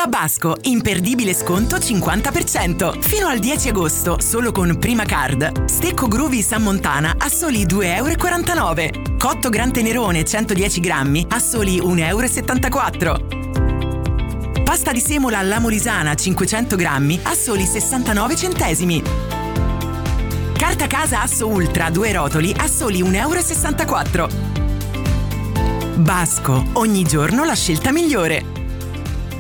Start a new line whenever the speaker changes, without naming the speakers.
Da Basco, imperdibile sconto 50%. Fino al 10 agosto, solo con Prima Card. Stecco Gruvi San Montana a soli 2,49 €. Cotto Gran Tenerone 110 grammi a soli 1,74 €. Pasta di semola alla Molisana 500 grammi a soli 69 centesimi. Carta casa Asso Ultra 2 rotoli a soli 1,64 €. Basco, ogni giorno la scelta migliore.